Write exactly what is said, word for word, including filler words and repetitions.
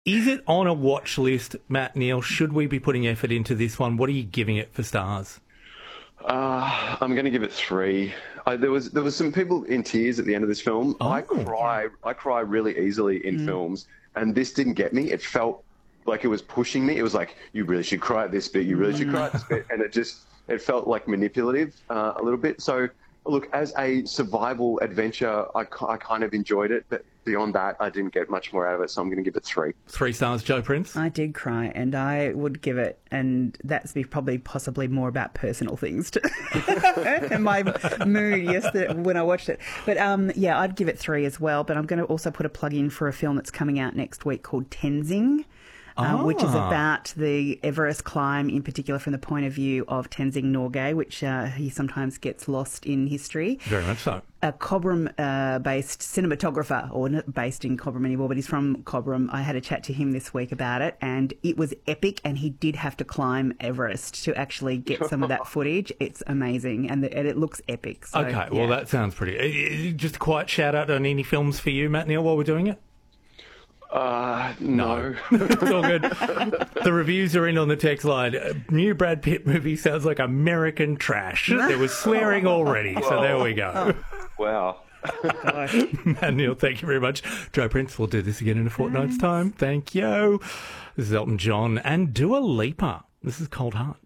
Is it on a watch list, Matt Neal? Should we be putting effort into this one? What are you giving it for stars? Uh, I'm going to give it three. I, there was there was some people in tears at the end of this film. Oh, I cry I cry really easily in Mm. films, and this didn't get me. It felt like it was pushing me. It was like, you really should cry at this bit. You really should cry at this bit, and it just it felt like manipulative uh, a little bit. So, look, as a survival adventure, I, I kind of enjoyed it, but beyond that, I didn't get much more out of it. So I'm going to give it three. Three stars, Joe Prince. I did cry, and I would give it, and that's be probably possibly more about personal things to, and my mood yesterday when I watched it. But um, yeah, I'd give it three as well. But I'm going to also put a plug in for a film that's coming out next week called Tenzing. Um, which is Ah. about the Everest climb, in particular from the point of view of Tenzing Norgay, which uh, he sometimes gets lost in history. Very much so. A Cobram-based cinematographer, or not based in Cobram anymore, but he's from Cobram. I had a chat to him this week about it, and it was epic, and he did have to climb Everest to actually get some of that footage. It's amazing, and, the, and it looks epic. So, Okay, yeah. well, that sounds pretty... uh, Just a quiet shout-out on any films for you, Matt Neal, while we're doing it? Uh, no. It's all good. The reviews are in on the text line. A new Brad Pitt movie sounds like American trash. There was swearing already, so there we go. Wow. Matt Neal, thank you very much. Joe Prince, we'll do this again in a fortnight's time. Thank you. This is Elton John and Dua Lipa. This is Cold Heart.